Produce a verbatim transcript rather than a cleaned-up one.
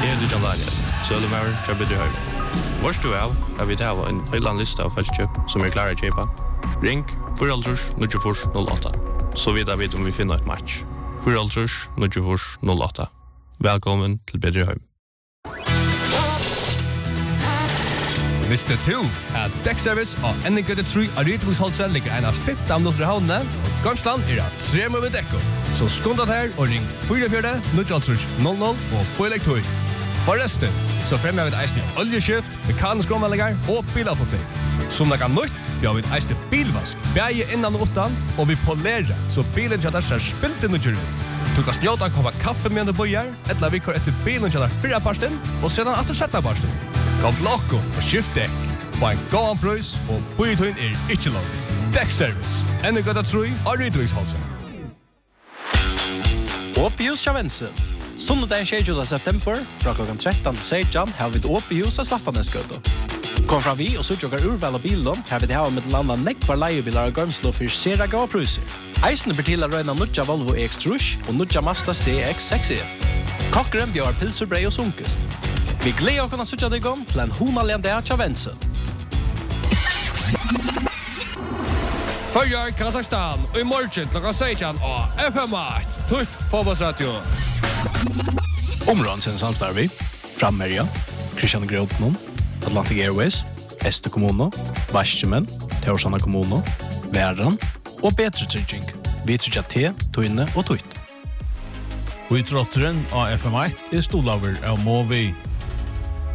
Jeg heter John Daniel, Sølemaur, Kjøbedre Høyre. Vårst du av, har vi til en høyland liste av feltkjøp som er klare å kjøpe. Ring fire null fire null åtta, så vidt jeg vet om vi finner et match. fire null fire null åtta. Velkommen til Bedre Høyre. Visste du at Dekkservice og Ennegøtte tre av Rytebruksholset ligger en av femten minutter i havnene, og Gamsland er av tre med dekko. Så skundet her og ring fire fire null null null og på elektor. Forresten, så fremmer vi et eisende oljeskift, mekanisk omvalgninger og bilavfotning. Som det kan nytt, vi har vi et eisende bilvask, bæge innan og utan, og vi polerer, så bilen kjøtter ser spilt i nødgjør ut. Du kan snjåta en kopp kaffe med en bøyer, eller vi kör etter bilen kjøtter fire parsten, og sedan etter sjette parsten. Kom til okko og skift dekk. Få en gåan prøys, og bøyetøyen er ikke langt. Dekkservice, Ennegøtte tre av Rytebruksholset. Åpihus Kjavensen. Sundagen tjugosjette september, fra klokken tretton til seksten, har vi et åpihus av Slattaneskøtta. Kom fra vi og suttjokker urval av bilen, her vil det ha med landa nekvar leiebilar og gømslå for seraga og pruser. Eisen blir til å røyna nudja Volvo E X Trush og nudja Mazda C X seks E. Kokkeren bjør pilserbrei og sunkest. Vi gleder å kunne suttja deg om til en honalende av Kjavensen. Førjar Kazakstan, og i morgen klokka seksten og F M åtte, tutt fotballsradio. Områden sin samstarvi, Frammerja, Christian Grotnon, Atlantic Airways, Este Kommuno, Varsjemen, Teorsana Kommuno, Væran og Betre Trygging. Vi tryggja te, tøyne og tøyt. Og i trotteren av F M åtte er stolaver av Movi.